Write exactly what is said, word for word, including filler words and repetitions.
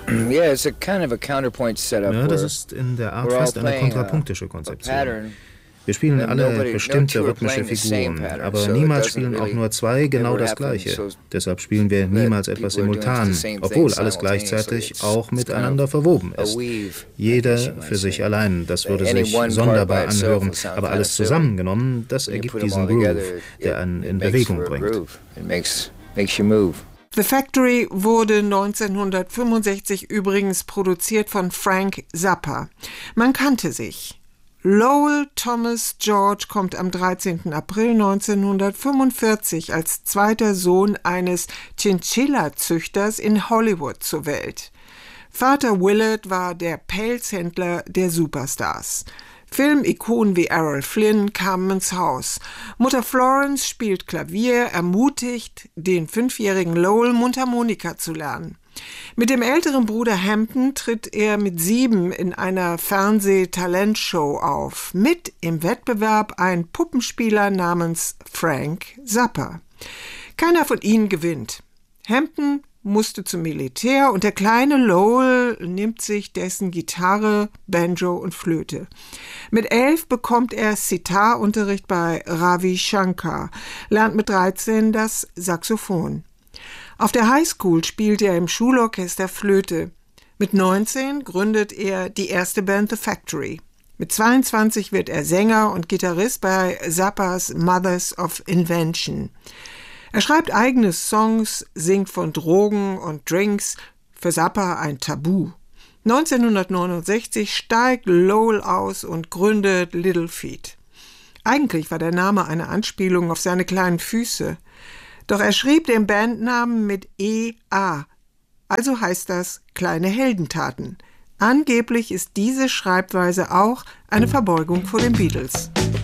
Ja, das ist in der Art fast eine kontrapunktische Konzeption. Wir spielen alle bestimmte rhythmische Figuren, aber niemals spielen auch nur zwei genau das Gleiche. Deshalb spielen wir niemals etwas simultan, obwohl alles gleichzeitig auch miteinander verwoben ist. Jeder für sich allein, das würde sich sonderbar anhören, aber alles zusammengenommen, das ergibt diesen Groove, der einen in Bewegung bringt. The Factory wurde neunzehnhundertfünfundsechzig übrigens produziert von Frank Zappa. Man kannte sich. Lowell Thomas George kommt am dreizehnten April neunzehnhundertfünfundvierzig als zweiter Sohn eines Chinchilla-Züchters in Hollywood zur Welt. Vater Willard war der Pelzhändler der Superstars. Filmikonen wie Errol Flynn kamen ins Haus. Mutter Florence spielt Klavier, ermutigt den fünfjährigen Lowell Mundharmonika zu lernen. Mit dem älteren Bruder Hampton tritt er mit sieben in einer Fernseh-Talentshow auf. Mit im Wettbewerb ein Puppenspieler namens Frank Zappa. Keiner von ihnen gewinnt. Hampton musste zum Militär und der kleine Lowell nimmt sich dessen Gitarre, Banjo und Flöte. Mit elf bekommt er Sitar-Unterricht bei Ravi Shankar, lernt mit dreizehn das Saxophon. Auf der Highschool spielt er im Schulorchester Flöte. Mit neunzehn gründet er die erste Band The Factory. Mit zweiundzwanzig wird er Sänger und Gitarrist bei Zappas Mothers of Invention. Er schreibt eigene Songs, singt von Drogen und Drinks, für Zappa ein Tabu. neunzehnhundertneunundsechzig steigt Lowell aus und gründet Little Feat. Eigentlich war der Name eine Anspielung auf seine kleinen Füße. Doch er schrieb den Bandnamen mit E A, also heißt das kleine Heldentaten. Angeblich ist diese Schreibweise auch eine Verbeugung vor den Beatles.